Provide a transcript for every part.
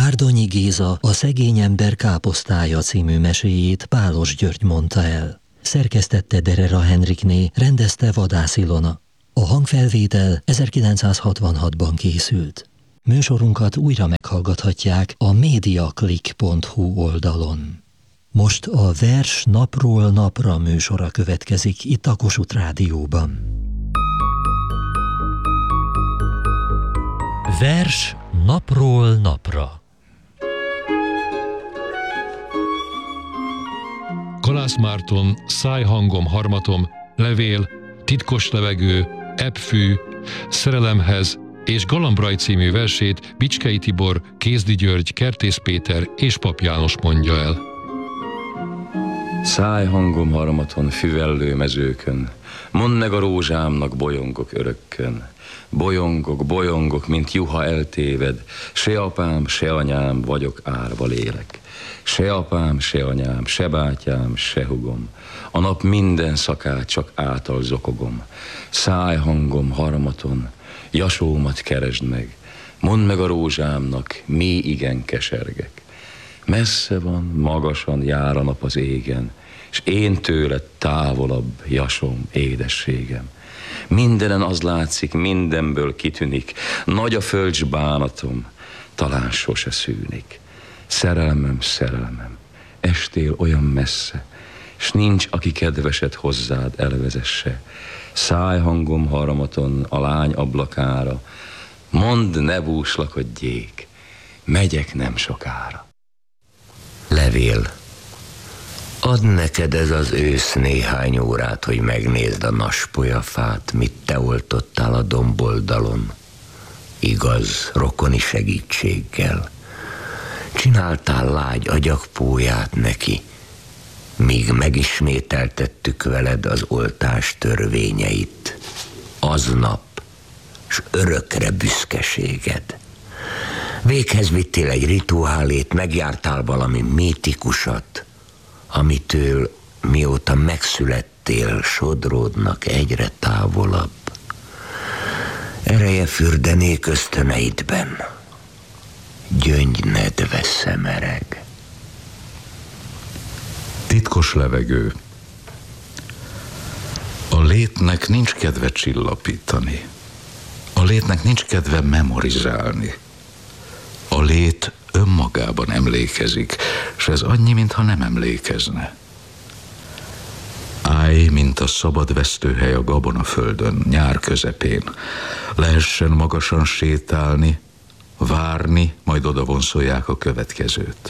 Bárdonyi Géza A szegény ember káposztája című meséjét Pálos György mondta el. Szerkesztette Derera Henrikné, rendezte Vadász Ilona. A hangfelvétel 1966-ban készült. Műsorunkat újra meghallgathatják a mediaclick.hu oldalon. Most a Vers napról napra műsora következik itt a Kossuth Rádióban. Vers napról napra. Kalász Márton, Szájhangom harmatom, Levél, Titkos levegő, Ebbfű, Szerelemhez és Galambrai című versét Bicskei Tibor, Kézdi György, Kertész Péter és Pap János mondja el. Szájhangom harmaton, füvellő mezőkön, mondd meg a rózsámnak, bolyongok örökkön. Bolyongok, bolyongok, mint juha eltéved, se apám, se anyám, vagyok árva lélek. Se apám, se anyám, se bátyám, se hugom, a nap minden szakát csak által zokogom. Szájhangom harmaton, jasómat keresd meg, mondd meg a rózsámnak, mi igen kesergek. Messze van, magasan jár a nap az égen, s én tőled távolabb, jasom, édességem. Mindenen az látszik, mindenből kitűnik, nagy a föld s bánatom, talán sose szűnik. Szerelmem, szerelmem, estél olyan messze, s nincs, aki kedveset hozzád elvezesse. Szájhangom harmaton a lány ablakára, mondd, ne búslakodjék, megyek nem sokára. Levél. Add neked ez az ősz néhány órát, hogy megnézd a naspolyafát, mit te oltottál a domboldalon. Igaz, rokoni segítséggel. Csináltál lágy agyagpóját neki, míg megismételtettük veled az oltás törvényeit. Aznap, s örökre büszkeséged. Véghez vittél egy rituálét, megjártál valami mítikusat, amitől mióta megszülettél, sodródnak egyre távolabb. Ereje fürdenék ösztöneidben, gyöngynedve szemereg. Titkos levegő. A létnek nincs kedve csillapítani. A létnek nincs kedve memorizálni. A lét önmagában emlékezik, s ez annyi, mintha nem emlékezne. Állj, mint a szabad vesztőhely a gabonaföldön, nyár közepén. Lehessen magasan sétálni, várni, majd odavonszolják a következőt.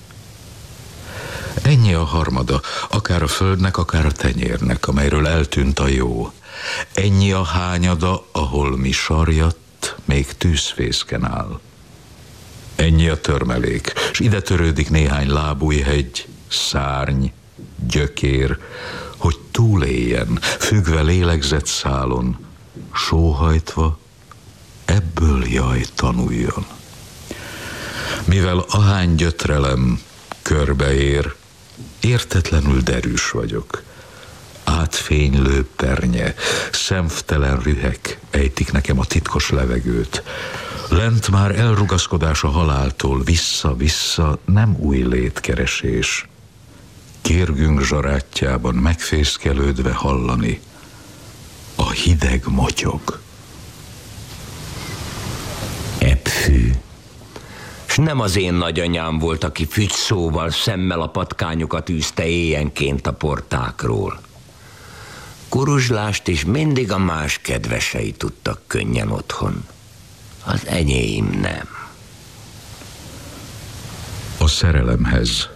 Ennyi a harmada, akár a földnek, akár a tenyérnek, amelyről eltűnt a jó. Ennyi a hányada, ahol mi sarjadt, még tűzfészken áll. Ennyi a törmelék, s ide törődik néhány lábújhegy, szárny, gyökér, hogy túléljen, függve lélegzetszálon, sóhajtva, ebből jaj tanuljon. Mivel ahány gyötrelem körbeér, értetlenül derűs vagyok. Átfénylő pernye, szemtelen rühek ejtik nekem a titkos levegőt. Lent már elrugaszkodás a haláltól, vissza-vissza, nem új létkeresés. Kérgünk zsarátjában megfészkelődve hallani, a hideg motyog. Ebbfű. S nem az én nagyanyám volt, aki fügyszóval szemmel a patkányokat űzte éjjenként a portákról. Kuruzslást is mindig a más kedvesei tudtak könnyen otthon. Az enyém nem. A szerelemhez.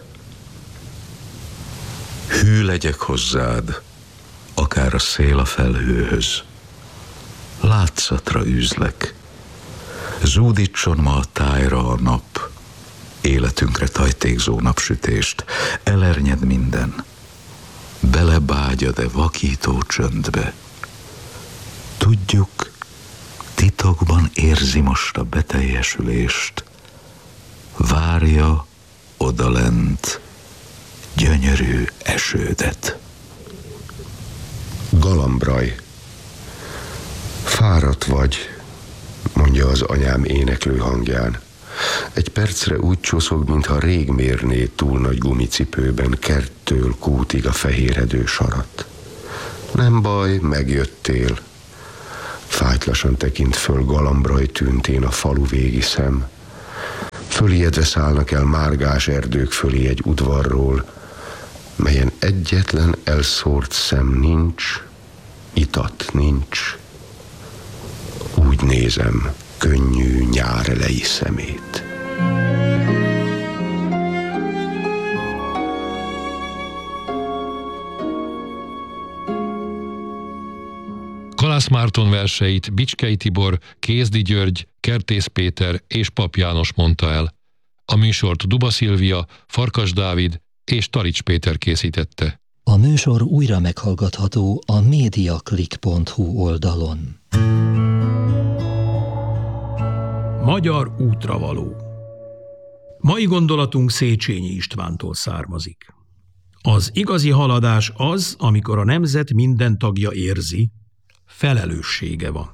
Hű legyek hozzád, akár a szél a felhőhöz. Látszatra űzlek. Zúdítson ma a tájra a nap, életünkre tajtékzó napsütést, elernyed minden. Belebágyad-e vakító csöndbe. Tudjuk, titokban érzi most a beteljesülést. Várja odalent gyönyörű esődet. Galambrai. Fáradt vagy, mondja az anyám éneklő hangján. Egy percre úgy csoszog, mintha rég mérné túl nagy gumicipőben kerttől kútig a fehéredő sarat. Nem baj, megjöttél. Fájtlasan tekint föl galambraj tűntén a falu végi szem. Fölijedve szállnak el márgás erdők fölé egy udvarról, melyen egyetlen elszórt szem nincs, itat nincs. Úgy nézem könnyű nyárelei szemét. Kalász Márton verseit Bicskei Tibor, Kézdi György, Kertész Péter és Pap János mondta el. A műsort Duba Szilvia, Farkas Dávid és Tarics Péter készítette. A műsor újra meghallgatható a mediaclick.hu oldalon. Magyar útravaló. Mai gondolatunk Széchenyi Istvántól származik. Az igazi haladás az, amikor a nemzet minden tagja érzi, felelőssége van.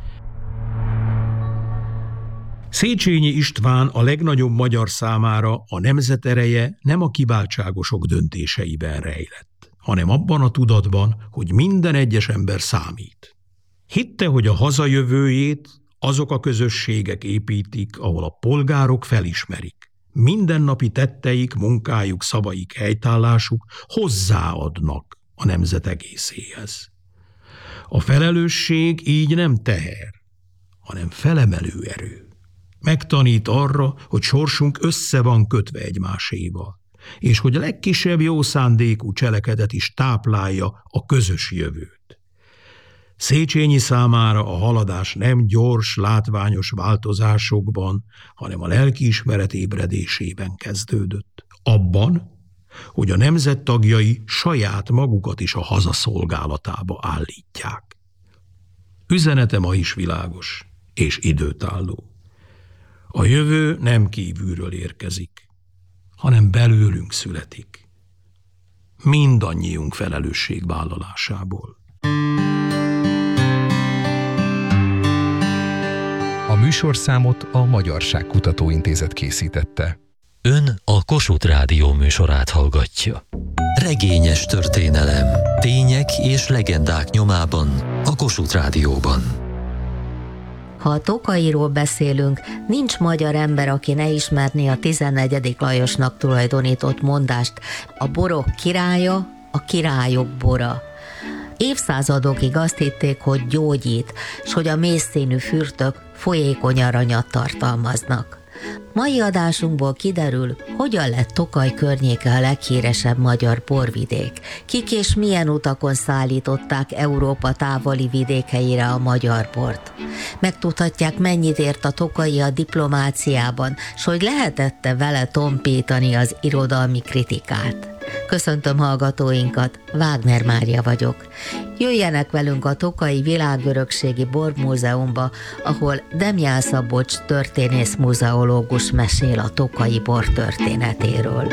Széchenyi István a legnagyobb magyar számára a nemzet ereje nem a kiváltságosok döntéseiben rejlett, hanem abban a tudatban, hogy minden egyes ember számít. Hitte, hogy a hazajövőjét azok a közösségek építik, ahol a polgárok felismerik. Mindennapi tetteik, munkájuk, szavaik, helytállásuk hozzáadnak a nemzet egészéhez. A felelősség így nem teher, hanem felemelő erő. Megtanít arra, hogy sorsunk össze van kötve egymáséval, és hogy a legkisebb jó szándékú cselekedet is táplálja a közös jövőt. Széchenyi számára a haladás nem gyors, látványos változásokban, hanem a lelkiismeret ébredésében kezdődött. Abban, hogy a nemzet tagjai saját magukat is a haza szolgálatába állítják. Üzenete ma is világos és időtálló. A jövő nem kívülről érkezik, hanem belőlünk születik. Mindannyiunk felelősségvállalásából. A műsorszámot a Magyarságkutató Intézet készítette. Ön a Kossuth Rádió műsorát hallgatja. Regényes történelem, tények és legendák nyomában a Kossuth Rádióban. Ha a Tokairól beszélünk, nincs magyar ember, aki ne ismerné a 14. Lajosnak tulajdonított mondást: a borok királya, a királyok bora. Évszázadokig azt hitték, hogy gyógyít, s hogy a mészszínű fürtök folyékony aranyat tartalmaznak. Mai adásunkból kiderül, hogyan lett Tokaj környéke a leghíresebb magyar borvidék. Kik és milyen utakon szállították Európa távoli vidékeire a magyar bort. Megtudhatják, mennyit ért a tokai a diplomáciában, s hogy lehetette vele tompítani az irodalmi kritikát. Köszöntöm hallgatóinkat, Wagner Mária vagyok. Jöjjenek velünk a Tokai Világörökségi Bormúzeumba, ahol Demján Szabolcs történész muzeológus mesél a tokai bor történetéről.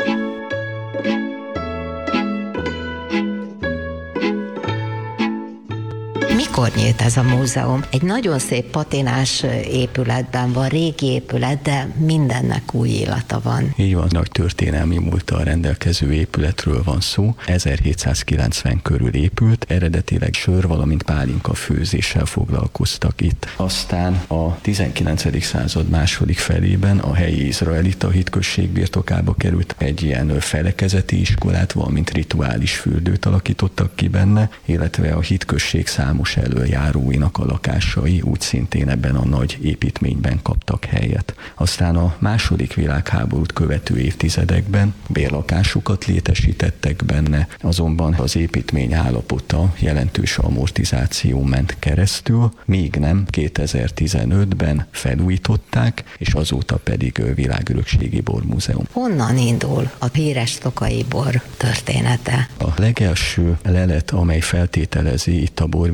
Mikor nyílt ez a múzeum? Egy nagyon szép patinás épületben van, régi épület, de mindennek új illata van. Így van, nagy történelmi múlttal rendelkező épületről van szó. 1790 körül épült, eredetileg sör, valamint pálinka főzéssel foglalkoztak itt. Aztán a 19. század második felében a helyi izraelita hitközség birtokába került, egy ilyen felekezeti iskolát, valamint rituális fürdőt alakítottak ki benne, illetve a hitközség számos elöljáróinak a lakásai úgy szintén ebben a nagy építményben kaptak helyet. Aztán a második világháborút követő évtizedekben bérlakásokat létesítettek benne, azonban az építmény állapota jelentős amortizáció ment keresztül, míg nem 2015-ben felújították, és azóta pedig Világörökségi Bormúzeum. Honnan indul a híres tokai bor története? A legelső lelet, amely feltételezi itt a borvidéken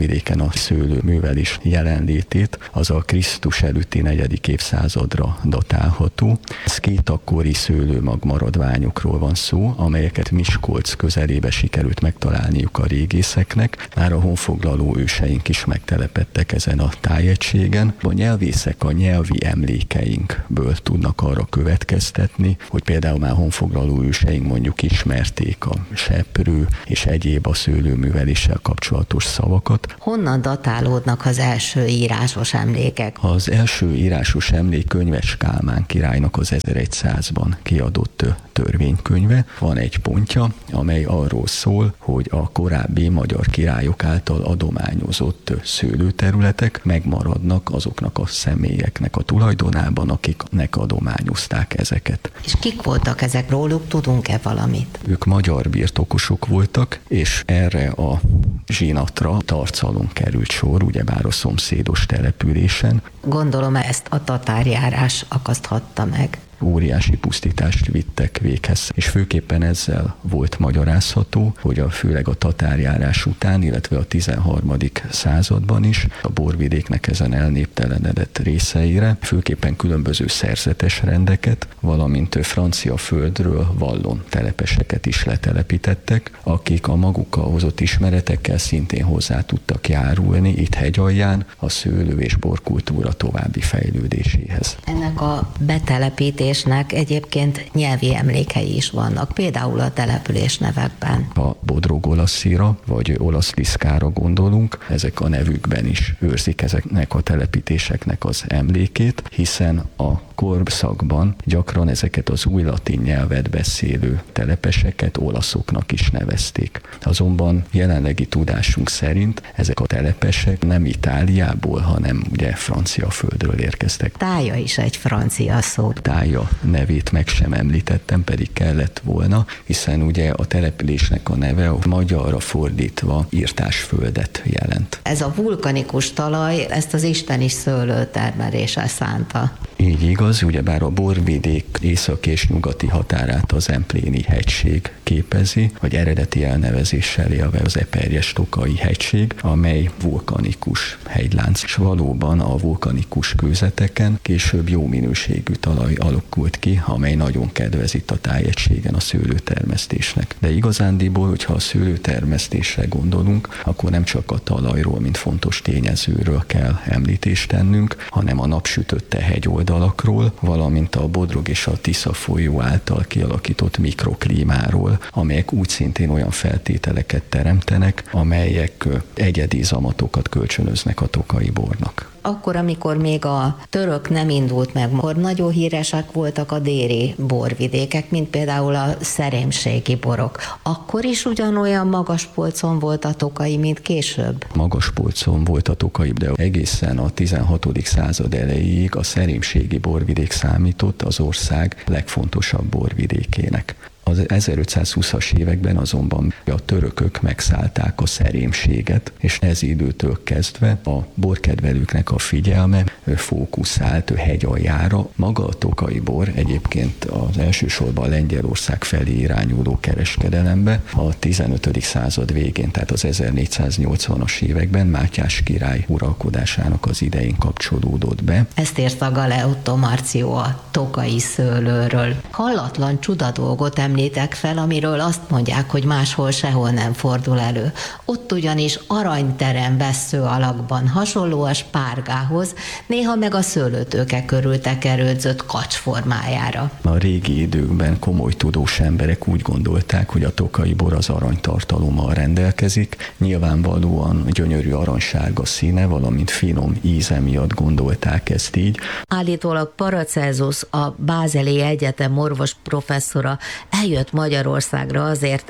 a szőlőművelés jelenlétét, az a Krisztus előtti 4. évszázadra datálható. Ez két akkori szőlőmag maradványokról van szó, amelyeket Miskolc közelébe sikerült megtalálniuk a régészeknek. Már a honfoglaló őseink is megtelepedtek ezen a tájegységen. A nyelvészek a nyelvi emlékeinkből tudnak arra következtetni, hogy például már honfoglaló őseink mondjuk ismerték a seprő és egyéb a szőlőműveléssel kapcsolatos szavakat. Honnan datálódnak az első írásos emlékek? Az első írásos emlék Könyves Kálmán királynak az 1100-ban kiadott törvénykönyve. Van egy pontja, amely arról szól, hogy a korábbi magyar királyok által adományozott szőlőterületek megmaradnak azoknak a személyeknek a tulajdonában, akiknek adományozták ezeket. És kik voltak ezek, róluk tudunk-e valamit? Ők magyar birtokosok voltak, és erre a zsinatra Tarcalon került sor, ugyebár a szomszédos településen. Gondolom ezt a tatárjárás akaszthatta meg. Óriási pusztítást vittek véghez, és főképpen ezzel volt magyarázható, hogy főleg a tatárjárás után, illetve a 13. században is a borvidéknek ezen elnéptelenedett részeire főképpen különböző szerzetes rendeket, valamint francia földről vallon telepeseket is letelepítettek, akik a magukkal hozott ismeretekkel szintén hozzá tudtak járulni itt hegyalján a szőlő- és borkultúra további fejlődéséhez. Ennek a betelepítésnek egyébként nyelvi emlékei is vannak, például a település nevekben. A Bodrog Olaszira, vagy Olasz Liszkára gondolunk, ezek a nevükben is őrzik ezeknek a telepítéseknek az emlékét, hiszen a korszakban gyakran ezeket az új latin nyelvet beszélő telepeseket olaszoknak is nevezték. Azonban jelenlegi tudásunk szerint ezek a telepesek nem Itáliából, hanem ugye francia földről érkeztek. Tája is egy francia szó. Tája nevét meg sem említettem, pedig kellett volna, hiszen ugye a településnek a neve a magyarra fordítva írtásföldet jelent. Ez a vulkanikus talaj, ezt az isteni szőlőtermeléssel szánta. Így igaz, ugyebár a borvidék északi és nyugati határát az Empléni hegység képezi, vagy eredeti elnevezéssel élve az Eperjes-Tokai hegység, amely vulkanikus hegylánc, és valóban a vulkanikus kőzeteken később jó minőségű talaj alakult ki, amely nagyon kedvez itt a tájegységen a szőlőtermesztésnek. De igazándiból, hogyha a szőlőtermesztésre gondolunk, akkor nem csak a talajról, mint fontos tényezőről kell említést tennünk, hanem a napsütötte hegyoldalakról, valamint a Bodrog és a Tisza folyó által kialakított mikroklímáról, amelyek úgy szintén olyan feltételeket teremtenek, amelyek egyedi zamatokat kölcsönöznek a tokai bornak. Akkor, amikor még a török nem indult meg, akkor nagyon híresek voltak a déli borvidékek, mint például a szerémségi borok. Akkor is ugyanolyan magas polcon volt a Tokai, mint később? Magas polcon volt a Tokai, de egészen a 16. század elejéig a szerémségi borvidék számított az ország legfontosabb borvidékének. Az 1520-as években azonban a törökök megszállták a szerémséget, és ez időtől kezdve a borkedvelőknek a figyelme fókuszált hegyaljára. Maga a tokai bor egyébként az elsősorban Lengyelország felé irányuló kereskedelembe a 15. század végén, tehát az 1480-as években Mátyás király uralkodásának az idején kapcsolódott be. Ezt írta Galeotto Marcio a tokai szőlőről. Hallatlan csudadolgot említek fel, amiről azt mondják, hogy máshol sehol nem fordul elő. Ott ugyanis aranyterem vessző alakban, hasonló a spárgához, néha meg a szőlőtőke körül tekerődzött kacs formájára. A régi időkben komoly tudós emberek úgy gondolták, hogy a tokai bor az aranytartalommal rendelkezik. Nyilvánvalóan gyönyörű aranysárga színe, valamint finom íze miatt gondolták ezt így. Állítólag Paracelsus, a Bázeli Egyetem orvos professzora eljött Magyarországra azért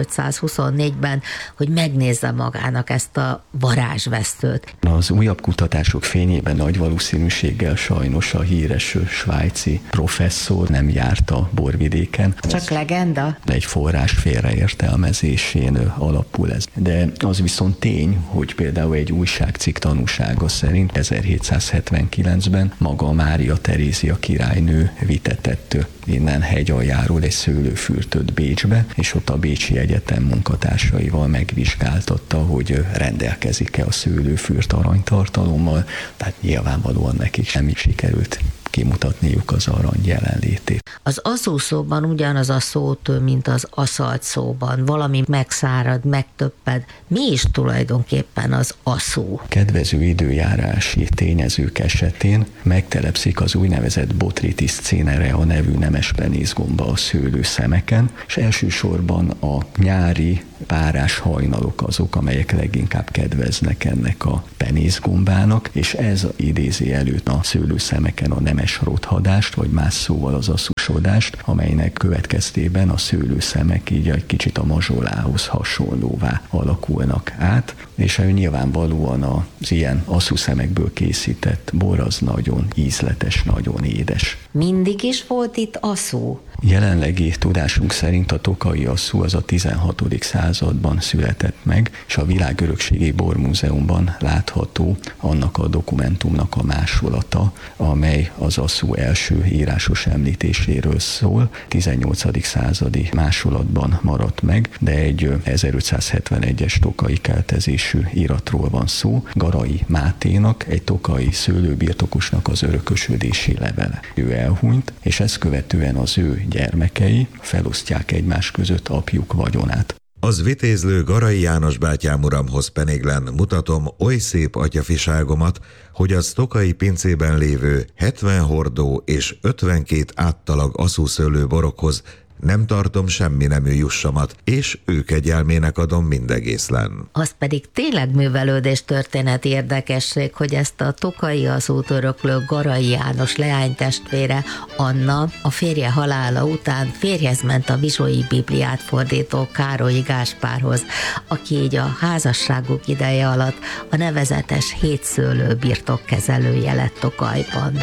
1524-ben, hogy megnézze magának ezt a varázsvesztőt. Az újabb kutatások fényében nagy valószínűséggel sajnos a híres svájci professzor nem járt a borvidéken. Csak legenda? Egy forrás félreértelmezésén alapul ez. De az viszont tény, hogy például egy újságcikk tanúsága szerint 1779-ben maga Mária Terézia királynő vitetett innen hegyaljáról egy szőlőfürtöt Bécsbe, és ott a Bécsi Egyetem munkatársaival megvizsgáltatta, hogy rendelkezik-e a szőlőfürt aranytartalommal, tehát nyilvánvalóan nekik nem sikerült kimutatniuk az arany jelenlétét. Az aszú szóban ugyanaz a szót, mint az aszalt szóban. Valami megszárad, megtöpped. Mi is tulajdonképpen az aszú? Kedvező időjárási tényezők esetén megtelepszik az úgynevezett Botrytis cinerea nevű nemes penészgomba a szőlőszemeken, és elsősorban a nyári párás hajnalok azok, amelyek leginkább kedveznek ennek a penészgombának, és ez idézi előtt a szőlőszemeken a nemes rothadást, vagy más szóval az aszúsodást, amelynek következtében a szőlőszemek így egy kicsit a mazsolához hasonlóvá alakulnak át, és nyilvánvalóan az ilyen aszúszemekből készített bor az nagyon ízletes, nagyon édes. Mindig is volt itt aszú? Jelenlegi tudásunk szerint a tokaji aszú az a 16. században született meg, és a Világörökségi Bormúzeumban látható annak a dokumentumnak a másolata, amely az aszú első írásos említéséről szól. 18. századi másolatban maradt meg, de egy 1571-es tokai keltezésű íratról van szó, Garai Máténak, egy tokai szőlőbirtokosnak az örökösödési levele. Ő elhunyt, és ezt követően az ő gyermekei felosztják egymás között apjuk vagyonát. Az vitézlő Garai János bátyám uramhoz penéglen mutatom oly szép atyafiságomat, hogy az tokai pincében lévő 70 hordó és 52 áttalag aszúszőlő borokhoz nem tartom semmi nemű jussamat, és ő kegyelmének adom mindegészlen. Az pedig tényleg művelődés történeti érdekesség, hogy ezt a tokai aszút öröklő Garai János leánytestvére Anna a férje halála után férjhez ment a Vizsói Bibliát fordító Károlyi Gáspárhoz, aki így a házasságuk ideje alatt a nevezetes 7 szőlő birtokkezelője lett Tokajban.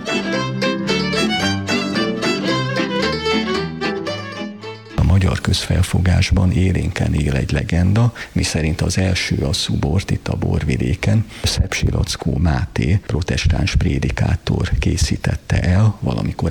Magyar közfelfogásban élénken él egy legenda, miszerint az első asszúbort itt a borvidéken Szepsi Lackó Máté, protestáns prédikátor készítette el valamikor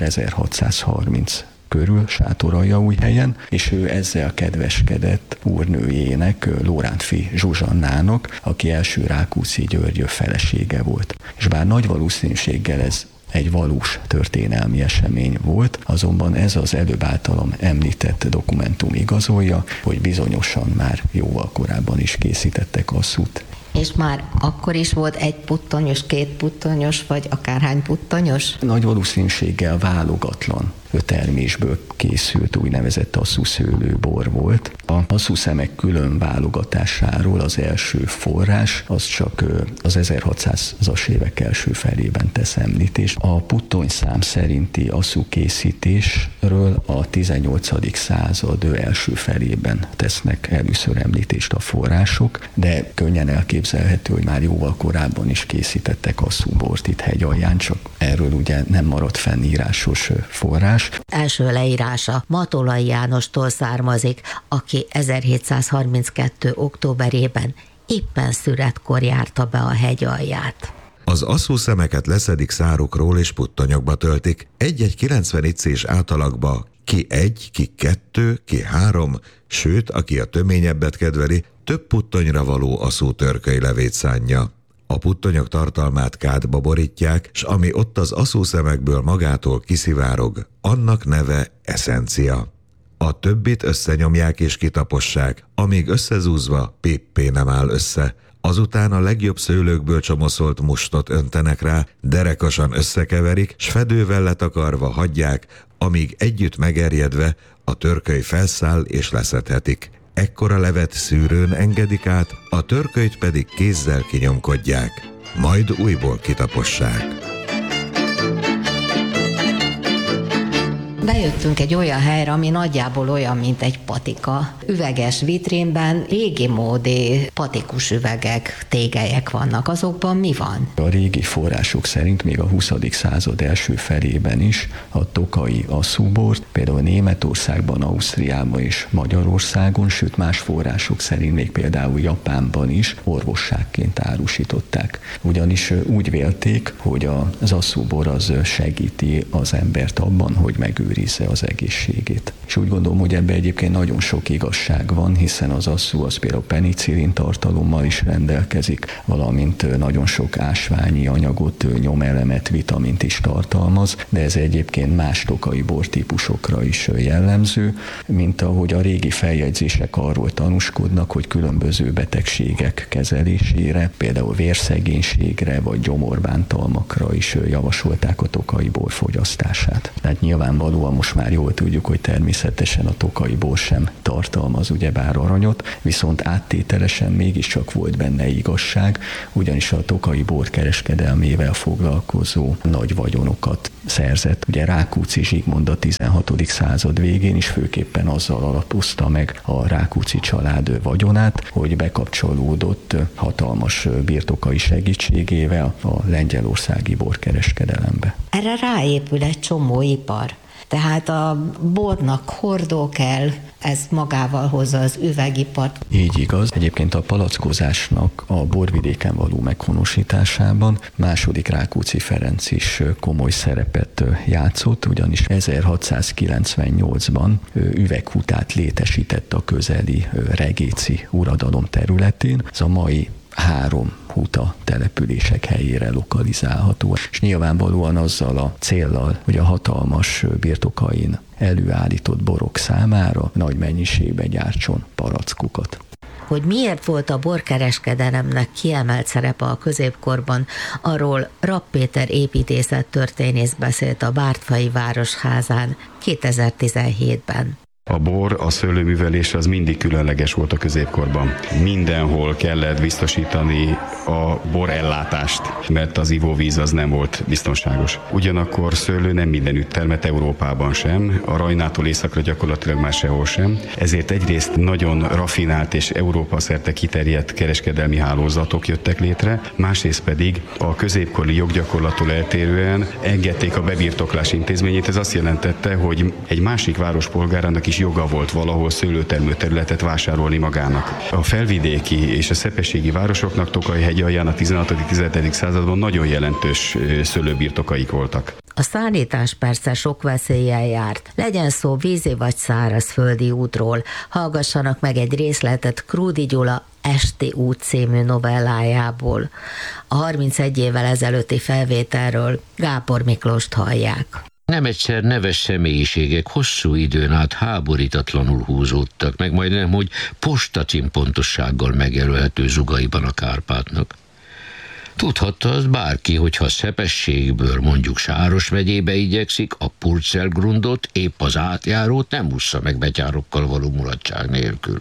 1630 körül Sátoraljaújhelyen, és ő ezzel kedveskedett úrnőjének, Lórántfi Zsuzsannának, aki első Rákóczi György felesége volt. És bár nagy valószínűséggel ez egy valós történelmi esemény volt, azonban ez az előbb általam említett dokumentum igazolja, hogy bizonyosan már jóval korábban is készítettek asszút. És már akkor is volt 1 puttonyos, 2 puttonyos, vagy akárhány puttonyos? Nagy valószínűséggel válogatlan termésből készült úgynevezett asszúszőlőbor volt. A asszúszemek külön válogatásáról az első forrás, az csak az 1600-as évek első felében tesz említést. A puttonyszám szerinti asszú készítésről a 18. század első felében tesznek először említést a források, de könnyen elképzelhető, hogy már jóval korábban is készítettek asszúbort itt hegyalján, csak erről ugye nem maradt fenn írásos forrás. Első leírása Matolai Jánostól származik, aki 1732. októberében éppen szüretkor járta be a hegyalját. Az asszúszemeket leszedik szárukról és puttonyokba töltik, egy-egy 90 icés átalagba, ki 1, ki 2, ki 3, sőt, aki a töményebbet kedveli, több puttonyra való asszútörköly levét szánja. A puttonyok tartalmát kádba borítják, s ami ott az asszúszemekből magától kiszivárog, annak neve eszencia. A többit összenyomják és kitapossák, amíg összezúzva pippé nem áll össze. Azután a legjobb szőlőkből csomoszolt mustot öntenek rá, derekasan összekeverik, s fedővel letakarva hagyják, amíg együtt megerjedve a törköly felszáll és leszedhetik. Ekkora levet szűrőn engedik át, a törkölyt pedig kézzel kinyomkodják, majd újból kitapossák. Bejöttünk egy olyan helyre, ami nagyjából olyan, mint egy patika. Üveges vitrínben régi módi patikus üvegek, tégelyek vannak. Azokban mi van? A régi források szerint még a 20. század első felében is a tokai asszúbort, például Németországban, Ausztriában és Magyarországon, sőt más források szerint még például Japánban is orvosságként árusították. Ugyanis úgy vélték, hogy az asszúbor az segíti az embert abban, hogy megőrizze megőrizze az egészségét. És úgy gondolom, hogy ebben egyébként nagyon sok igazság van, hiszen az asszú az például penicillin tartalommal is rendelkezik, valamint nagyon sok ásványi anyagot, nyomelemet, vitamint is tartalmaz, de ez egyébként más tokai bortípusokra is jellemző, mint ahogy a régi feljegyzések arról tanúskodnak, hogy különböző betegségek kezelésére, például vérszegénységre vagy gyomorbántalmakra is javasolták a tokai bor fogyasztását. Tehát nyilvánvalóan most már jól tudjuk, hogy természetesen a tokai bor sem tartalmaz ugyebár aranyot, viszont áttételesen mégiscsak volt benne igazság, ugyanis a tokai bor kereskedelmével foglalkozó nagy vagyonokat szerzett. Ugye Rákóczi Zsigmond a 16. század végén is főképpen azzal alapozta meg a Rákóczi család vagyonát, hogy bekapcsolódott hatalmas birtokai segítségével a lengyelországi borkereskedelembe. Erre ráépül egy csomó ipar. Tehát a bornak hordó kell, ez magával hozza az üvegipart. Így igaz. Egyébként a palackozásnak a borvidéken való meghonosításában második Rákóczi Ferenc is komoly szerepet játszott, ugyanis 1698-ban üveghutát létesített a közeli regéci uradalom területén. Ez a mai 3 huta települések helyére lokalizálható. És nyilvánvalóan azzal a céllal, hogy a hatalmas birtokain előállított borok számára nagy mennyiségben gyártson palackokat. Hogy miért volt a borkereskedelemnek kiemelt szerepe a középkorban, arról Rapp Péter építészettörténész beszélt a Bártfai Városházán 2017-ben. A bor, a szőlőművelés az mindig különleges volt a középkorban. Mindenhol kellett biztosítani a borellátást, mert az ivóvíz az nem volt biztonságos. Ugyanakkor szőlő nem mindenütt termett, Európában sem, a Rajnától északra gyakorlatilag már sehol sem. Ezért egyrészt nagyon raffinált és Európa szerte kiterjedt kereskedelmi hálózatok jöttek létre, másrészt pedig a középkori joggyakorlattól eltérően engedték a bebirtoklás intézményét. Ez azt jelentette, hogy egy másik város polgárának is joga volt valahol szőlőtermő területet vásárolni magának. A felvidéki és a szepességi városoknak Tokaj-hegy alján a 16.-17. században nagyon jelentős szőlőbirtokaik voltak. A szállítás persze sok veszéllyel járt. Legyen szó vízi vagy szárazföldi útról. Hallgassanak meg egy részletet Krúdy Gyula Esti út című novellájából. A 31 évvel ezelőtti felvételről Gábor Miklóst hallják. Nem egyszer neves személyiségek hosszú időn át háborítatlanul húzódtak meg, majdnem, hogy postacím pontossággal megjelölhető zugaiban a Kárpátnak. Tudhatta az bárki, hogyha Szepességből mondjuk Sáros megyébe igyekszik, a Purcellgrundot, épp az átjárót nem ússza meg betyárokkal való mulatság nélkül.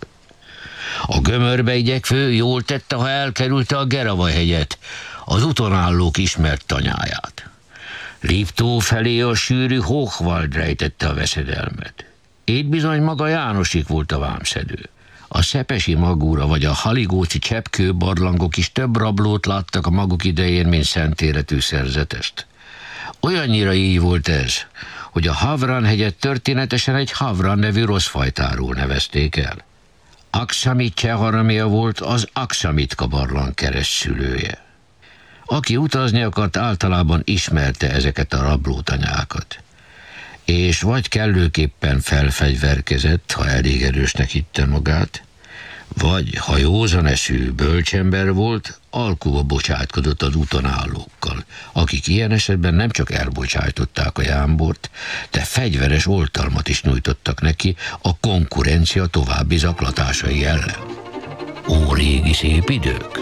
A Gömörbe igyekvő jól tette, ha elkerülte a Gerava-hegyet, az utonállók ismert tanyáját. Liptó felé a sűrű Hochwald rejtette a veszedelmet. Itt bizony maga Jánosik volt a vámszedő. A szepesi magúra vagy a haligóci cseppkő barlangok is több rablót láttak a maguk idején, mint szentéletű szerzetest. Olyannyira így volt ez, hogy a Havran-hegyet történetesen egy Havran nevű rossz fajtáról nevezték el. Aksamit Cseharamia volt az Aksamitka barlang keresztszülője. Aki utazni akart, általában ismerte ezeket a rablótanyákat. És vagy kellőképpen felfegyverkezett, ha elég erősnek hitte magát, vagy, ha józan eszű bölcsember volt, alkuba bocsátkodott az utonállókkal, akik ilyen esetben nem csak elbocsájtották a jámbort, de fegyveres oltalmat is nyújtottak neki a konkurencia további zaklatásai ellen. Ó, régi szép idők!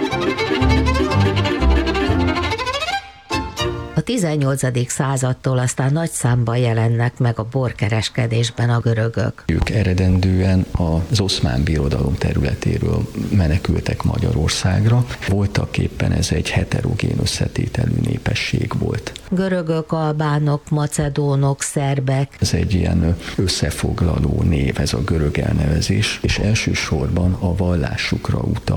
A 18. századtól aztán nagy számban jelennek meg a borkereskedésben a görögök. Ők eredendően az Oszmán Birodalom területéről menekültek Magyarországra. Voltak éppen ez egy heterogén összetételű népesség volt. Görögök, albánok, macedónok, szerbek. Ez egy ilyen összefoglaló név, ez a görög elnevezés, és elsősorban a vallásukra utal,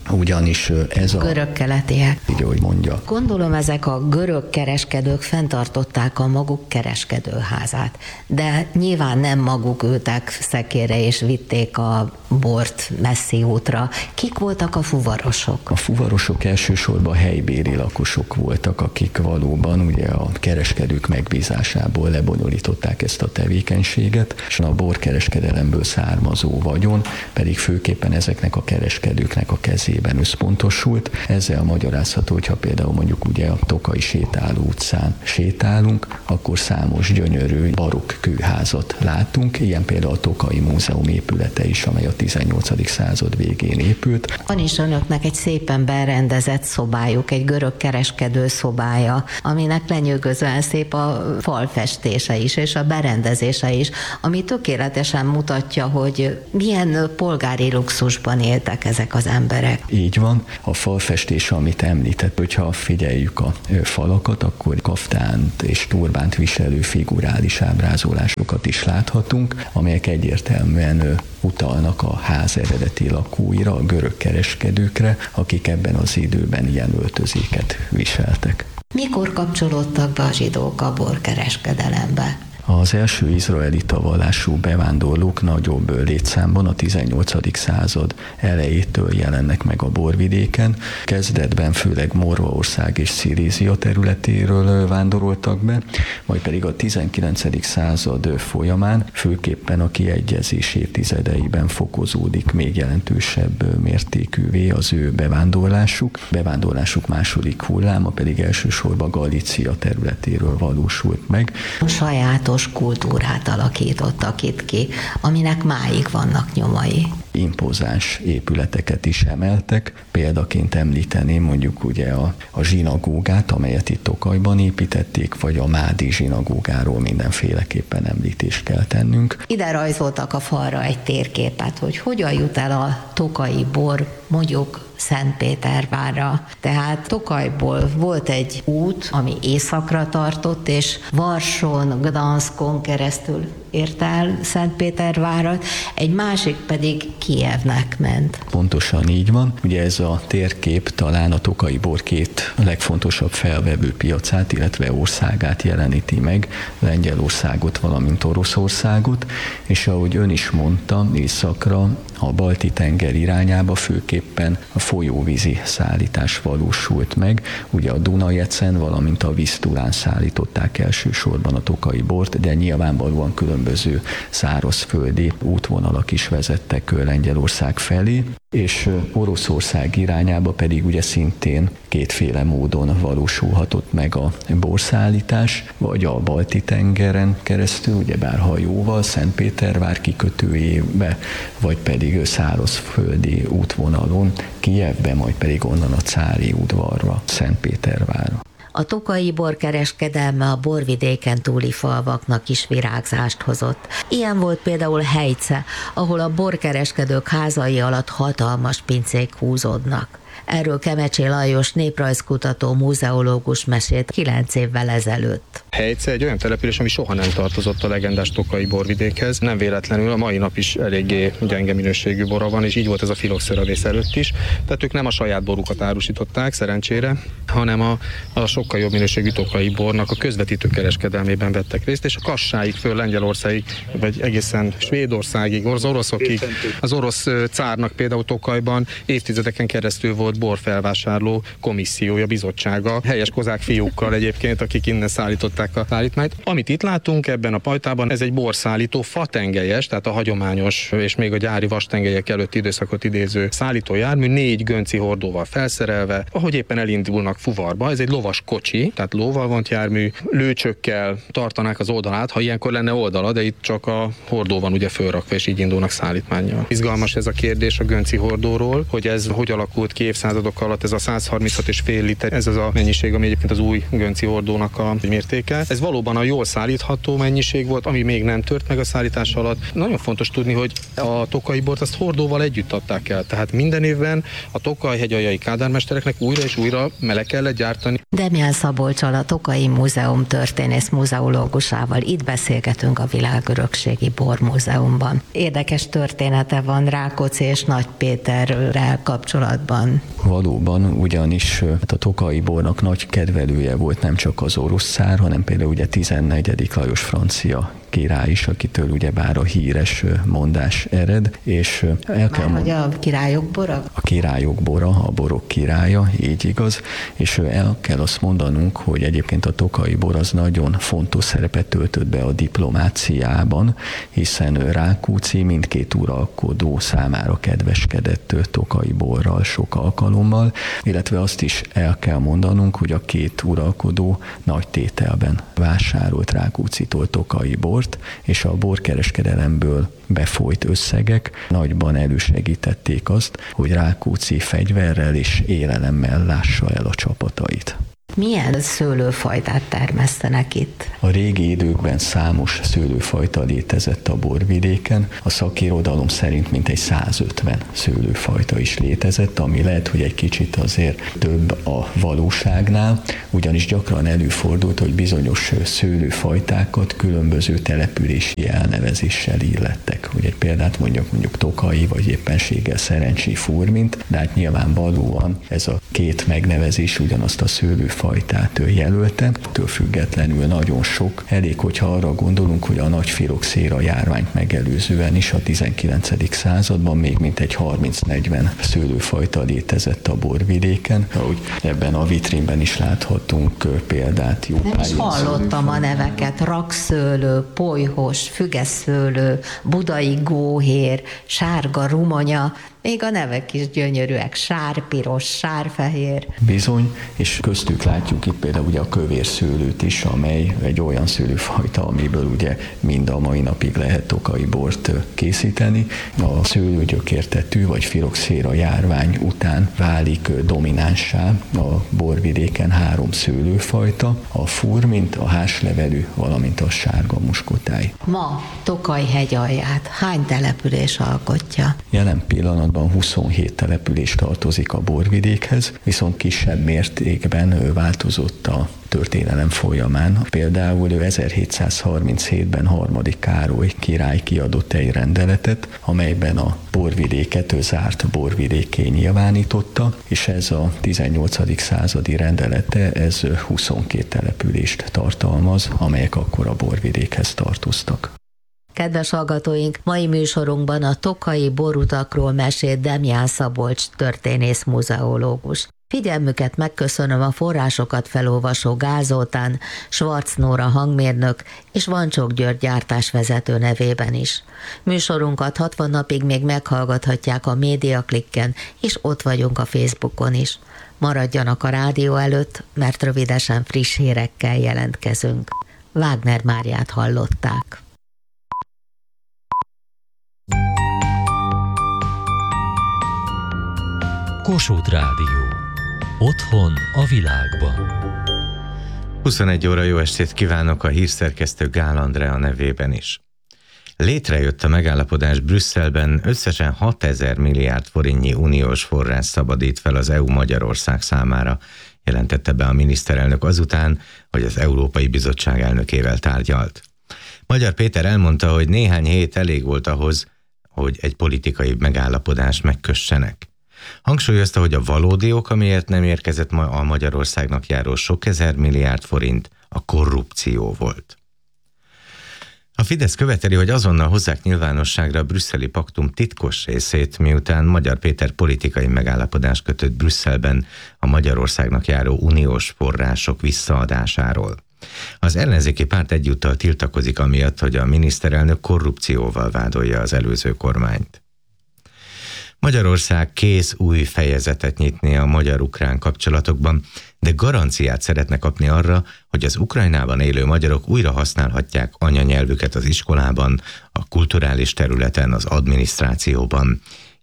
ugyanis ez a... Görög-keletiek. Így, ahogy mondja. Gondolom, ezek a görög kereskedők fenntartották a maguk kereskedőházát, de nyilván nem maguk ültek szekérre és vitték a bort messzi útra. Kik voltak a fuvarosok? A fuvarosok elsősorban helybéli lakosok voltak, akik valóban ugye a kereskedők megbízásából lebonyolították ezt a tevékenységet, és a borkereskedelemből származó vagyon pedig főképpen ezeknek a kereskedőknek a kezében összpontosult. Ezzel magyarázható, hogyha például mondjuk ugye a Tokaji sétáló utcán sétálunk, akkor számos gyönyörű barokk kőházat látunk, ilyen például a Tokaji Múzeum épülete is, amely a 18. század végén épült. Van is önöknek egy szépen berendezett szobájuk, egy görög kereskedő szobája, aminek lenyűgözően szép a falfestése is, és a berendezése is, ami tökéletesen mutatja, hogy milyen polgári luxusban éltek ezek az emberek. Így van. A falfestés, amit említett, hogyha figyeljük a falakat, akkor kaftánt és turbánt viselő figurális ábrázolásokat is láthatunk, amelyek egyértelműen utalnak a ház eredeti lakóira, a görög kereskedőkre, akik ebben az időben ilyen öltözéket viseltek. Mikor kapcsolódtak be a zsidók a borkereskedelembe? Az első izraelita vallású bevándorlók nagyobb létszámban a 18. század elejétől jelennek meg a borvidéken. Kezdetben főleg Morvaország és Szilézia területéről vándoroltak be, majd pedig a 19. század folyamán főképpen a kiegyezés évtizedeiben fokozódik még jelentősebb mértékűvé az ő bevándorlásuk. Bevándorlásuk második hulláma pedig elsősorban Galícia területéről valósult meg. Sajátos kultúrát alakítottak itt ki, aminek máig vannak nyomai. Impozáns épületeket is emeltek. Példaként említeném mondjuk ugye a zsinagógát, amelyet itt Tokajban építették, vagy a mádi zsinagógáról mindenféleképpen említést kell tennünk. Ide rajzoltak a falra egy térképet, hogy hogyan jut el a tokaji bor mondjuk Szentpétervárra. Tehát Tokajból volt egy út, ami északra tartott, és Varson, Gdanskon keresztül ért el Szentpétervárat, egy másik pedig Kijevnek ment. Pontosan így van. Ugye ez a térkép talán a tokaji bor két legfontosabb felvevő piacát, illetve országát jeleníti meg, Lengyelországot, valamint Oroszországot, és ahogy ön is mondta, északra a Balti-tenger irányába főképpen a folyóvízi szállítás valósult meg. Ugye a Dunajecen, valamint a Visztulán szállították elsősorban a tokaji bort, de nyilvánvalóan különböző szárazföldi útvonalak is vezettek Lengyelország felé, és Oroszország irányába pedig ugye szintén kétféle módon valósulhatott meg a borszállítás, vagy a Balti-tengeren keresztül, ugyebár hajóval, Szentpétervár kikötőjébe, vagy pedig szárazföldi útvonalon Kijevbe, majd pedig onnan a Cári udvarra, Szentpétervárra. A tokaji borkereskedelme a borvidéken túli falvaknak is virágzást hozott. Ilyen volt például Helyce, ahol a borkereskedők házai alatt hatalmas pincék húzódnak. Erről Kemecsi Lajos néprajzkutató múzeológus mesélt 9 évvel ezelőtt. Helyce egy olyan település, ami soha nem tartozott a legendás tokaji borvidékhez. Nem véletlenül a mai nap is eléggé gyenge minőségű bora van, és így volt ez a filoxeravész előtt is. Tehát ők nem a saját borukat árusították, szerencsére, hanem a sokkal jobb minőségű tokaji bornak a közvetítő kereskedelmében vettek részt, és a Kassáig föl Lengyelországig, vagy egészen Svédországig, az oroszokig. Az orosz cárnak például Tokajban évtizedeken keresztül volt borfelvásárló komissziója, bizottsága, helyes kozák fiúkkal egyébként, akik innen szállították a szállítmányt. Amit itt látunk ebben a pajtában, ez egy borszállító, fatengelyes, tehát a hagyományos és még a gyári vastengelyek előtti időszakot idéző szállítójármű, 4 gönci hordóval felszerelve, ahogy éppen elindulnak fuvarba. Ez egy lovas kocsi, tehát lóval vont jármű, lőcsökkel tartanák az oldalát, ha ilyenkor lenne oldala, de itt csak a hordó van ugye fölrakva, és így indulnak szállítmánnyal. Izgalmas ez a kérdés a gönci hordóról, hogy ez hogy alakult ki évszázadok alatt ez a 136,5 liter, ez az a mennyiség, ami egyébként az új Gönci hordónak a mértéke. Ez valóban a jól szállítható mennyiség volt, ami még nem tört meg a szállítás alatt. Nagyon fontos tudni, hogy a tokaji bort azt hordóval együtt adták el. Tehát minden évben a Tokaj-hegyaljai kádármestereknek újra és újra meg kellett gyártani. Demján Szabolccsal, a Tokaji Múzeum történész muzeológusával itt beszélgetünk a Világörökségi Bormúzeumban. Érdekes története van Rákóczi és Nagy Péterrel kapcsolatban. Valóban, ugyanis a tokaji bornak nagy kedvelője volt nem csak az orosz cár, hanem például ugye 14. Lajos francia király is, akitől ugyebár a híres mondás ered, és el kell mondani, a királyok bora? A királyok bora, a borok királya, így igaz, és el kell azt mondanunk, hogy egyébként a tokaji bor az nagyon fontos szerepet töltött be a diplomáciában, hiszen Rákóczi mindkét uralkodó számára kedveskedett tokaji borral sok alkalommal, illetve azt is el kell mondanunk, hogy a két uralkodó nagy tételben vásárolt Rákóczitól tokaji bort, és a borkereskedelemből befolyt összegek nagyban elősegítették azt, hogy Rákóczi fegyverrel és élelemmel lássa el a csapatait. Milyen szőlőfajtát termesztenek itt? A régi időkben számos szőlőfajta létezett a borvidéken. A szakirodalom szerint mintegy 150 szőlőfajta is létezett, ami lehet, hogy egy kicsit azért több a valóságnál, ugyanis gyakran előfordult, hogy bizonyos szőlőfajtákat különböző települési elnevezéssel illettek. Hogy egy példát mondjuk Tokaji, vagy éppenséggel Szerencsi Furmint, de hát nyilvánvalóan ez a két megnevezés ugyanazt a szőlőfajtát jelölte, től függetlenül nagyon sok. Elég, hogyha arra gondolunk, hogy a nagy filoxéra járványt megelőzően is a 19. században még mintegy 30-40 szőlőfajta létezett a borvidéken, ahogy ebben a vitrínben is láthatunk példát. Jó Nem is hallottam a neveket: rakszőlő, polyhos, fügeszőlő, budai góhér, sárga rumonya, még a nevek is gyönyörűek, sárpiros, sárfehér. Bizony, és köztük látjuk itt például ugye a kövérszőlőt is, amely egy olyan szőlőfajta, amiből ugye mind a mai napig lehet tokaji bort készíteni. A szőlőgyökértetű vagy filoxéra járvány után válik dominánssá a borvidéken 3 szőlőfajta, a furmint, a háslevelű, valamint a sárga muskotáj. Ma Tokaj-hegyalját hány település alkotja? Jelen pillanatban 27 település tartozik a borvidékhez, viszont kisebb mértékben változott a történelem folyamán. Például 1737-ben harmadik Károly király kiadott egy rendeletet, amelyben a borvidéket zárt borvidékké nyilvánította, és ez a 18. századi rendelete, ez 22 települést tartalmaz, amelyek akkor a borvidékhez tartoztak. Kedves hallgatóink, mai műsorunkban a tokaji borutakról mesélt Demján Szabolcs történész muzeológus. Figyelmüket megköszönöm a forrásokat felolvasó Gál Zoltán, Schwarz Nóra hangmérnök és Vancsok György gyártásvezető nevében is. Műsorunkat 60 napig még meghallgathatják a Médiaklikken, és ott vagyunk a Facebookon is. Maradjanak a rádió előtt, mert rövidesen friss hírekkel jelentkezünk. Wagner Máriát hallották. Kossuth Rádió. Otthon a világban. 21 óra, jó estét kívánok a hírszerkesztő Gál Andrea nevében is. Létrejött a megállapodás Brüsszelben, összesen 6000 milliárd forintnyi uniós forrás szabadít fel az EU Magyarország számára, jelentette be a miniszterelnök azután, hogy az Európai Bizottság elnökével tárgyalt. Magyar Péter elmondta, hogy néhány hét elég volt ahhoz, hogy egy politikai megállapodást megkössenek. Hangsúlyozta, hogy a valódi ok, amiért nem érkezett ma a Magyarországnak járó sok ezer milliárd forint, a korrupció volt. A Fidesz követeli, hogy azonnal hozzák nyilvánosságra a brüsszeli paktum titkos részét, miután Magyar Péter politikai megállapodást kötött Brüsszelben a Magyarországnak járó uniós források visszaadásáról. Az ellenzéki párt egyúttal tiltakozik amiatt, hogy a miniszterelnök korrupcióval vádolja az előző kormányt. Magyarország kész új fejezetet nyitni a magyar-ukrán kapcsolatokban, de garanciát szeretne kapni arra, hogy az Ukrajnában élő magyarok újra használhatják anyanyelvüket az iskolában, a kulturális területen, az adminisztrációban,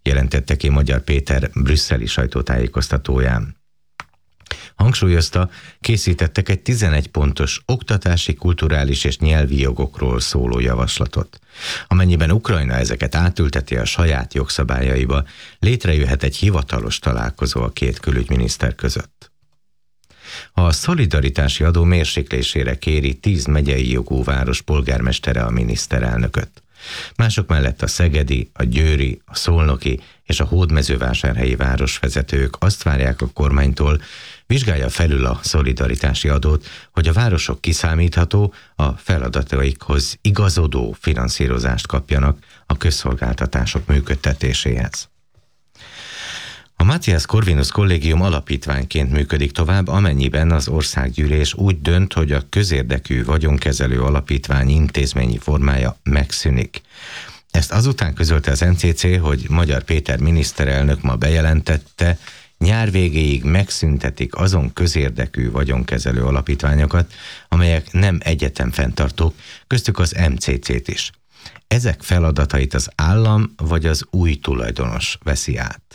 jelentette ki Magyar Péter brüsszeli sajtótájékoztatóján. Hangsúlyozta, készítettek egy 11 pontos oktatási, kulturális és nyelvi jogokról szóló javaslatot. Amennyiben Ukrajna ezeket átülteti a saját jogszabályaiba, létrejöhet egy hivatalos találkozó a két külügyminiszter között. A szolidaritási adó mérséklésére kéri 10 megyei jogú város polgármestere a miniszterelnököt. Mások mellett a szegedi, a győri, a szolnoki és a hódmezővásárhelyi városvezetők azt várják a kormánytól, vizsgálja felül a szolidaritási adót, hogy a városok kiszámítható, a feladataikhoz igazodó finanszírozást kapjanak a közszolgáltatások működtetéséhez. A Matthias Corvinus Kollégium alapítványként működik tovább, amennyiben az országgyűlés úgy dönt, hogy a közérdekű vagyonkezelő alapítvány intézményi formája megszűnik. Ezt azután közölte az MCC, hogy Magyar Péter miniszterelnök ma bejelentette, nyár végéig megszüntetik azon közérdekű vagyonkezelő alapítványokat, amelyek nem egyetemfenntartók, köztük az MCC-t is. Ezek feladatait az állam vagy az új tulajdonos veszi át.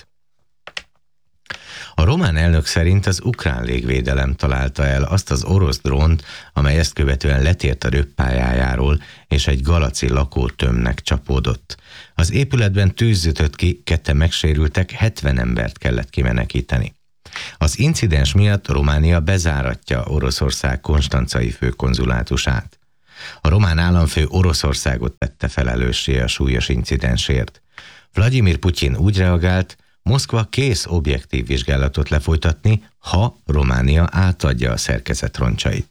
A román elnök szerint az ukrán légvédelem találta el azt az orosz drónt, amely ezt követően letért a röppályájáról, és egy galaci lakótömbnek csapódott. Az épületben tűz ütött ki, 2 megsérültek, 70 embert kellett kimenekíteni. Az incidens miatt Románia bezáratja Oroszország konstancai főkonzulátusát. A román államfő Oroszországot tette felelőssé a súlyos incidensért. Vladimir Putyin úgy reagált, Moszkva kész objektív vizsgálatot lefolytatni, ha Románia átadja a szerkezet roncsait.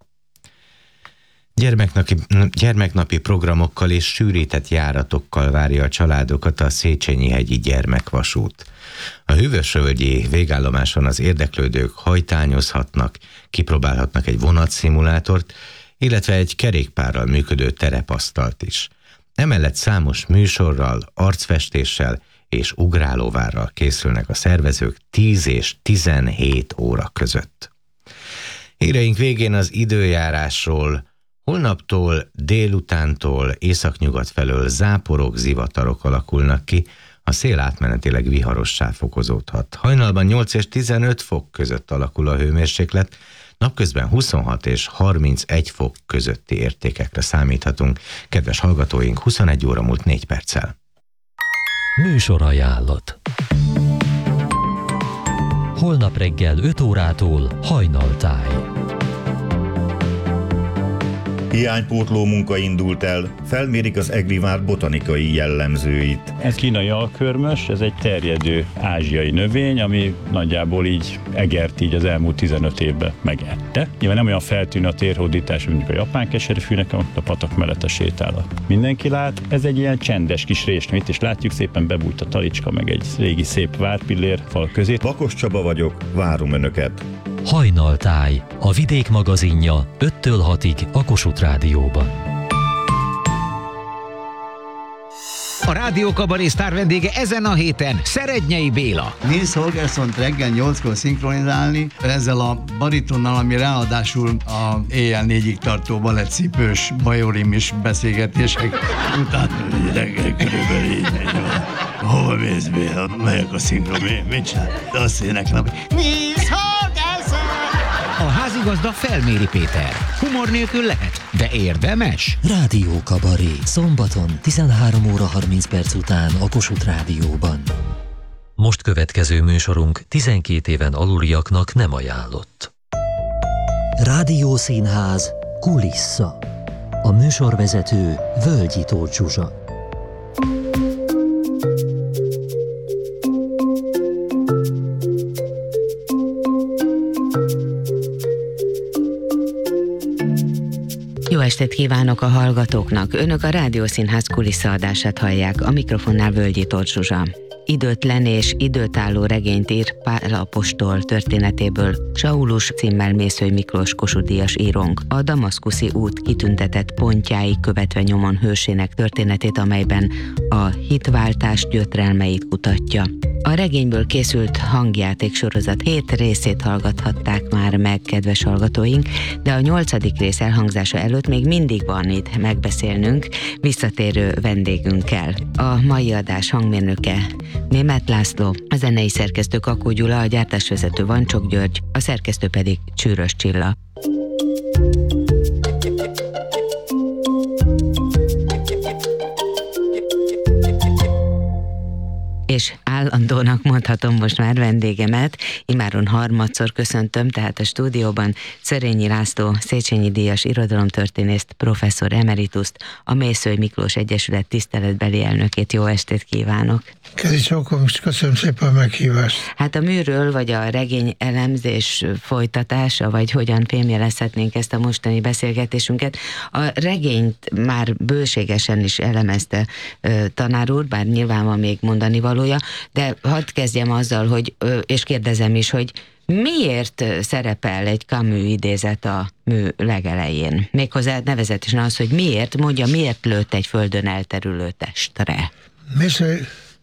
Gyermeknapi programokkal és sűrített járatokkal várja a családokat a Széchenyi-hegyi gyermekvasút. A Hűvösvölgyi végállomáson az érdeklődők hajtányozhatnak, kipróbálhatnak egy vonatszimulátort, illetve egy kerékpárral működő terepasztalt is. Emellett számos műsorral, arcfestéssel és ugrálóvárral készülnek a szervezők 10 és 17 óra között. Híreink végén az időjárásról. Holnaptól, délutántól északnyugat felől záporok, zivatarok alakulnak ki, a szél átmenetileg viharossá fokozódhat. Hajnalban 8 és 15 fok között alakul a hőmérséklet, napközben 26 és 31 fok közötti értékekre számíthatunk. Kedves hallgatóink, 21 óra múlt 4 perccel. Műsorajánlat. Holnap reggel 5 órától Hajnaltáj. Hiánypótló munka indult el, felmérik az Egri-vár botanikai jellemzőit. Ez kínai alkörmös, ez egy terjedő ázsiai növény, ami nagyjából így egert így az elmúlt 15 évben megette. Nyilván nem olyan feltűnő a térhódítás, mint mondjuk a japán keserűfűnek, a patak mellett sétál. Mindenki lát, ez egy ilyen csendes kis résnő, itt is látjuk, szépen bebújt a talicska, meg egy régi szép várpillér fal közé. Bakos Csaba vagyok, várom Önöket! Hajnaltáj, a Vidék magazinja 5-től 6-ig a Kossuth Rádióban. A Rádió Kabaré sztár vendége ezen a héten Szerednyei Béla. Nils Holgerssont reggel 8-kor szinkronizálni, ezzel a baritonnal, ami ráadásul a éjjel 4-ig tartó balettcipős bajorimis beszélgetések után reggel körülbelül így megy. Hova mész, Béla? Melyek a szinkron? Mit csinál? De azt éneklem, Nils Holgersson! A házigazda Felméri Péter. Humor nélkül lehet, de érdemes. Rádió Kabaré, szombaton 13 óra 30 perc után a Kossuth Rádióban. Most következő műsorunk 12 éven aluliaknak nem ajánlott. Rádiószínház kulissza. A műsorvezető Völgyi Tóth Zsuzsa. Jó estét kívánok a hallgatóknak! Önök a Rádiószínház kulisszaadását hallják, a mikrofonnál Völgyi Tóth Zsuzsa. Időtlen és időtálló regényt ír Pál apostol történetéből Saulus címmel Mészöly Miklós Kossuth-díjas írónk. A damaszkuszi út kitüntetett pontjáig követve nyomon hősének történetét, amelyben a hitváltás gyötrelmeit kutatja. A regényből készült hangjátéksorozat 7 részét hallgathatták már meg, kedves hallgatóink, de a 8. rész elhangzása előtt még mindig van itt megbeszélnünk visszatérő vendégünkkel. A mai adás hangmérnöke Németh László, a zenei szerkesztő Kakó Gyula, a gyártásvezető Vancsok György, a szerkesztő pedig Csűrös Csilla. És állandónak mondhatom most már vendégemet, immáron harmadszor köszöntöm, tehát a stúdióban Szörényi László, Széchenyi díjas irodalomtörténészt, professzor emerituszt, a Mészöly Miklós Egyesület tiszteletbeli elnökét. Jó estét kívánok! Kezi Csókom, és köszönöm szépen a meghívást. Hát a műről, vagy a regény elemzés folytatása, vagy hogyan fémjelezhetnénk ezt a mostani beszélgetésünket. A regényt már bőségesen is elemezte tanár úr, bár nyilván van még mondani valója, de hadd kezdjem azzal, hogy, és kérdezem is, hogy miért szerepel egy Camus idézet a mű legelején? Méghozzá nevezetesen az, hogy miért lőtt egy földön elterülő testre? Mészöly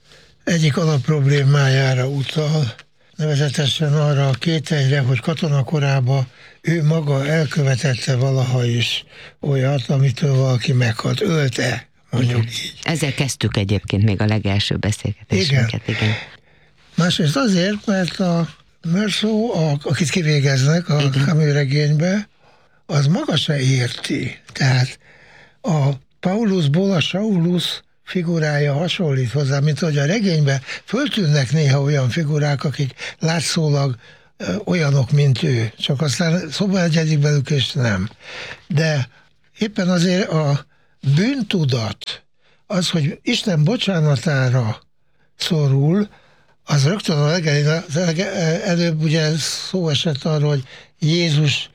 egyik alapproblémájára utal, nevezetesen arra a kételyre, hogy katonakorában ő maga elkövetette valaha is olyat, amitől valaki meghalt. Ölte, mondjuk így. Ezzel kezdtük egyébként még a legelső beszélgetésünket. Igen. Másrészt azért, mert a Meursault, akit kivégeznek a Camus regénybe, az maga se érti. Tehát a Paulusból a Saulus figurája hasonlít hozzá, mint hogy a regényben föltűnnek néha olyan figurák, akik látszólag olyanok, mint ő. Csak aztán szóba egyedik velük, és nem. De éppen azért a bűntudat, az, hogy Isten bocsánatára szorul, az rögtön a legelején, előbb ugye szó esett arról, hogy Jézus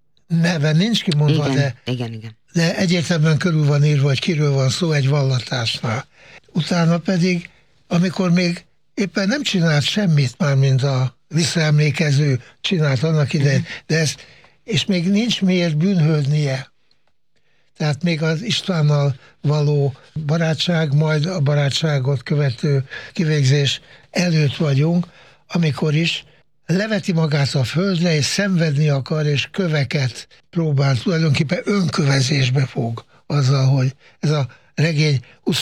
neve nincs kimondva, igen. De egyértelműen körül van írva, hogy kiről van szó egy vallatásnál. Utána pedig, amikor még éppen nem csinált semmit már, mint a visszaemlékező csinált annak idején, de ezt, és még nincs miért bűnhődnie. Tehát még az Istvánnal való barátság, majd a barátságot követő kivégzés előtt vagyunk, amikor is leveti magát a földre, és szenvedni akar, és köveket próbál, tulajdonképpen önkövezésbe fog azzal, hogy ez a regény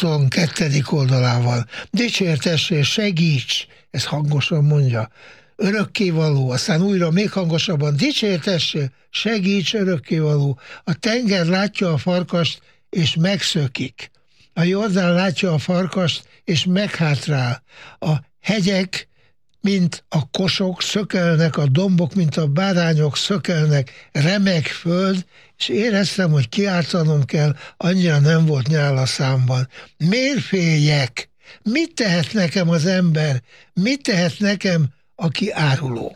22. oldalával. Dicsértess és segíts, ez hangosan mondja, örökkévaló, aztán újra még hangosabban, dicsértess, segíts, örökkévaló. A tenger látja a farkast, és megszökik. A Jordán látja a farkast, és meghátrál. A hegyek, mint a kosok szökelnek, a dombok, mint a bárányok szökelnek, remeg föld, és éreztem, hogy kiáltanom kell, annyira nem volt nyál a számban. Miért féljek? Mit tehet nekem az ember? Mit tehet nekem, aki áruló?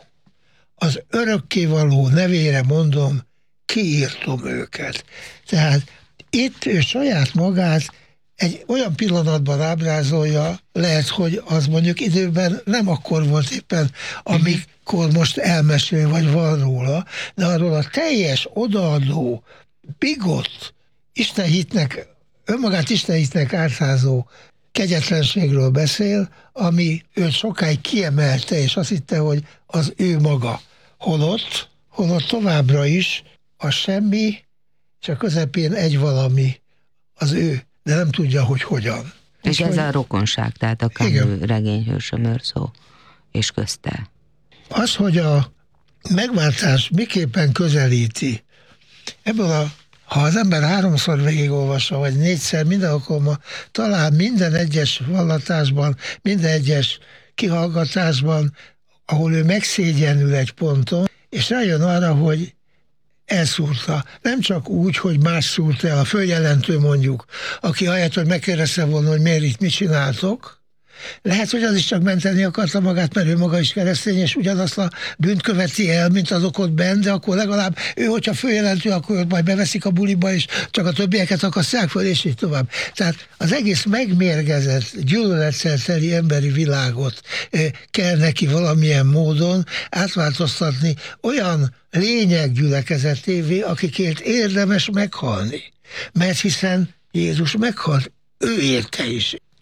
Az örökkévaló nevére mondom, kiírtom őket. Tehát itt ő saját magát egy olyan pillanatban ábrázolja, lehet, hogy az mondjuk időben nem akkor volt éppen, amikor most elmesél, vagy van róla, de arról a teljes, odaadó, bigott, istenhitnek, önmagát istenhitnek ártházó kegyetlenségről beszél, ami őt sokáig kiemelte, és azt hitte, hogy az ő maga. Holott továbbra is a semmi, és a közepén egy valami az ő, de nem tudja, hogy hogyan. És ez a rokonság, tehát a Camus regényhős, a Meursault és közte. Az, hogy a megváltás miképpen közelíti, ebből ha az ember 3-szor végigolvassa, vagy 4-szer, minden alkalommal talán minden egyes vallatásban, minden egyes kihallgatásban, ahol ő megszégyenül egy ponton, és rájön arra, hogy elszúrta. Nem csak úgy, hogy más szúrt el, a följelentő mondjuk, aki ahelyett, hogy megkérdezte volna, hogy miért itt mit csináltok, lehet, hogy az is csak menteni akarta magát, mert ő maga is keresztény, és ugyanazt a bűnt követi el, mint azok ott benn, de akkor legalább ő, hogyha följelentő, akkor majd beveszik a buliba, és csak a többieket akasztják föl, és így tovább. Tehát az egész megmérgezett, gyűlöletszer teli emberi világot kell neki valamilyen módon átváltoztatni olyan lények gyülekezetévé, akikért érdemes meghalni. Mert hiszen Jézus meghalt, ő érte is.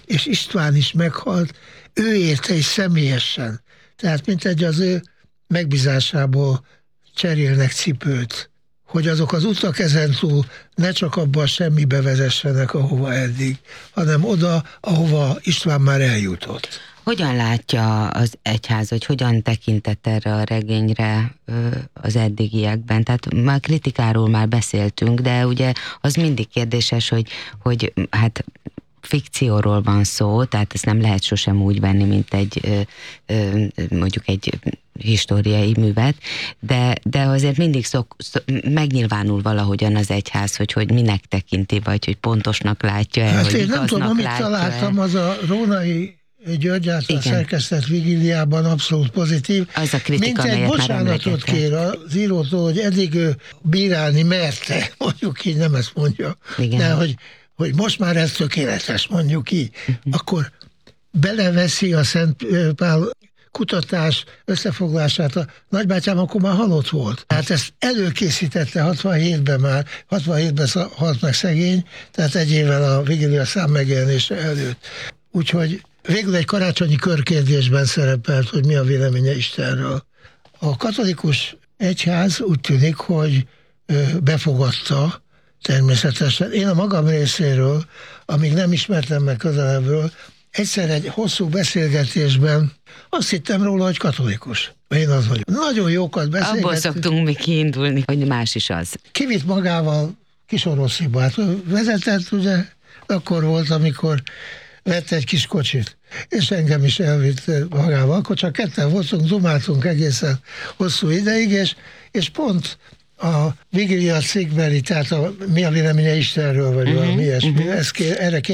és István is meghalt, ő érte is személyesen. Tehát mintegy az ő megbízásából cserélnek cipőt, hogy azok az utak ezentúl ne csak abban semmibe vezessenek, ahova eddig, hanem oda, ahova István már eljutott. Hogyan látja az egyház, hogy hogyan tekintett erre a regényre az eddigiekben? Tehát már kritikáról már beszéltünk, de ugye az mindig kérdéses, hogy hát fikcióról van szó, tehát ezt nem lehet sosem úgy venni, mint mondjuk egy históriai művet, de azért mindig megnyilvánul valahogyan az egyház, hogy minek tekinti, vagy hogy pontosnak látja-e, hát hogy én nem tudom, amit találtam, az a Rónai György által szerkesztett vigíliában abszolút pozitív. Az a kritika, mint egy bocsánatot kér az írótól, hogy eddig ő bírálni merte, mondjuk így, nem ezt mondja, igen. De hogy most már ez tökéletes, mondjuk így, akkor beleveszi a Szent Pál kutatás összefoglalását. A nagybátyám akkor már halott volt. Tehát ezt előkészítette 67-ben halt meg szegény, tehát egy évvel a vigília szám megjelenése előtt. Úgyhogy végül egy karácsonyi körkérdésben szerepelt, hogy mi a véleménye Istenről. A katolikus egyház úgy tűnik, hogy befogadta természetesen. Én a magam részéről, amíg nem ismertem meg közelebbről, egyszer egy hosszú beszélgetésben azt hittem róla, hogy katolikus. Én az vagyok. Nagyon jókat beszélgettünk. Abból szoktunk mi kiindulni, hogy más is az. Kivitt magával Kisorossziba. Hát vezetett, ugye, akkor volt, amikor vett egy kis kocsit, és engem is elvitt magával. Akkor csak ketten voltunk, dumáltunk egészen hosszú ideig, és pont a vigília cikkbeli, tehát mi a véleménye Istenről, vagy valami ilyesmi. Erre